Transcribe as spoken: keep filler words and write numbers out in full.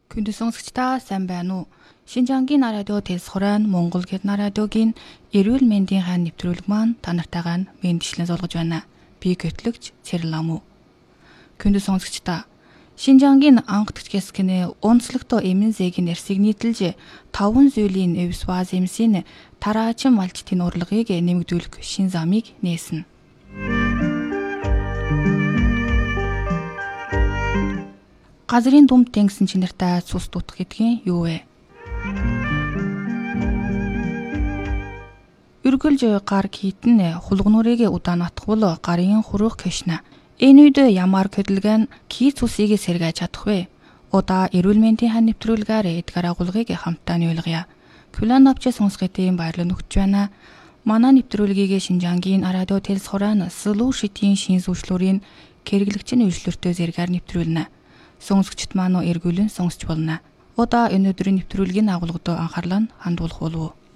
Күндэ сонсогчдаа сайн байна уу? Шинжангийн радио Тэлс хураан Монгол гэд радиогийн эрүүл мэндийн хаан нэвтрүүлэг маань та нартайгаа мэдээлэл зоргож байна. Би гэтлэгч Цэрлам уу. Күндэ сонсогчдаа Шинжангийн анхдагчээс гинэ онцлогтой эмэн зээгийн нэрсийг нийтэлж таван зүйлийн эвсваз эмсийн тараачин малчтын урлагийг нэмэгдүүлэх шин замыг нээсэн. Газрын дүмд тэнгисэн чинартай цус дутах гэдгийг юу вэ? Үргэлж гар хитэн хулгнуурыг удаан атхвал гарын хуруух кэшна. Энэ үед ямар хөдөлгөөн кий цусыг сэргээж чадах вэ? Удаа эрүүл мэндийн хаан нэвтрүүлгээр эдгээр агуулгыг хамтдаа нийлгэе. Күлэн авч сонсготын баярлал өгч байна. Манай нэвтрүүлгийг Шинжангийн радио Тэлс хураан Solution-ийн шин зөвшлөөрийн хэрэглэгчийн үйлчлөлтөө зэргээр нэвтрүүлнэ. Сонсогчд маань эргүүлэн сонсч болно. Удаа энэ өдрийн нэвтрүүлгийн агуулгад анхаарлаа хандуулах болов уу?